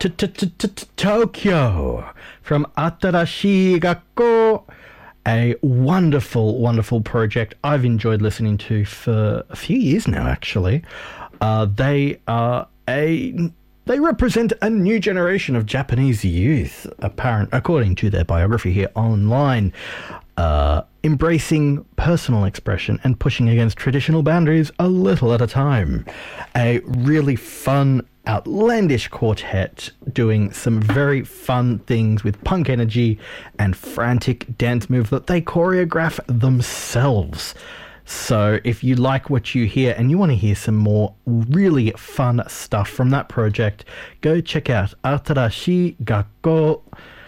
Tokyo from Atarashi Gakko, a wonderful, wonderful project I've enjoyed listening to for a few years now, actually. They represent a new generation of Japanese youth, according to their biography here online, embracing personal expression and pushing against traditional boundaries a little at a time. A really fun, outlandish quartet doing some very fun things with punk energy and frantic dance moves that they choreograph themselves. So if you like what you hear and you want to hear some more really fun stuff from that project, go check out Atarashi Gakko,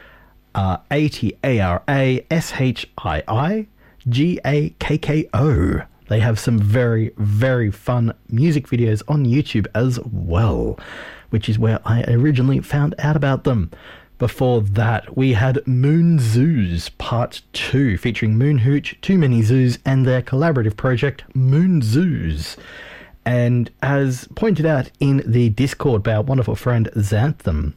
ATARASHIIGAKKO. They have some very, very fun music videos on YouTube as well, which is where I originally found out about them. Before that, we had Moon Zoos Part 2, featuring Moon Hooch, Too Many Zoos, and their collaborative project, Moon Zoos. And as pointed out in the Discord by our wonderful friend Xanthem,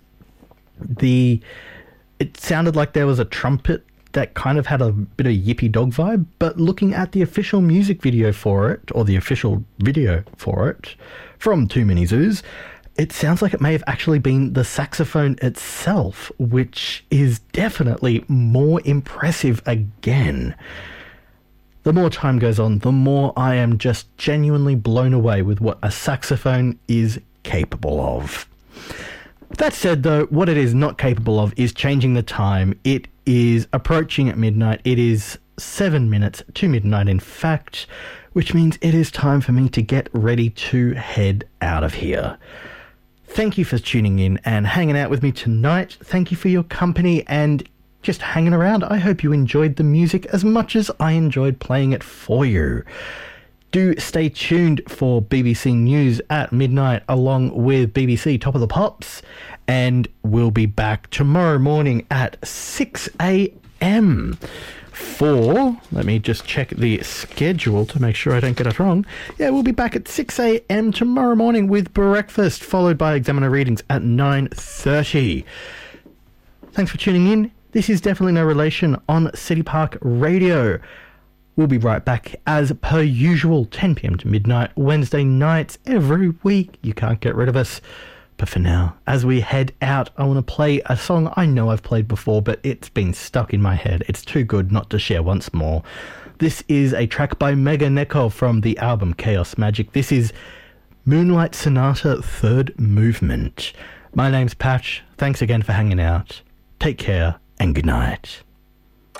it sounded like there was a trumpet that kind of had a bit of yippy dog vibe, but looking at the official music video for it, or the official video for it, from Too Many Zoos, it sounds like it may have actually been the saxophone itself, which is definitely more impressive again. The more time goes on, the more I am just genuinely blown away with what a saxophone is capable of. That said, though, what it is not capable of is changing the time. It is approaching at midnight. It is 7 minutes to midnight, in fact, which means it is time for me to get ready to head out of here. Thank you for tuning in and hanging out with me tonight. Thank you for your company and just hanging around. I hope you enjoyed the music as much as I enjoyed playing it for you. Do stay tuned for BBC News at midnight along with BBC Top of the Pops, and we'll be back tomorrow morning at 6 a.m. for, let me just check the schedule to make sure I don't get it wrong. Yeah, we'll be back at 6 a.m. tomorrow morning with breakfast, followed by examiner readings at 9:30. Thanks for tuning in. This is Definitely No Relation on City Park Radio. We'll be right back as per usual, 10 p.m. to midnight, Wednesday nights every week. You can't get rid of us. But for now, as we head out, I want to play a song I know I've played before, but it's been stuck in my head. It's too good not to share once more. This is a track by Mega Neko from the album Chaos Magic. This is Moonlight Sonata Third Movement. My name's Patch. Thanks again for hanging out. Take care and good night.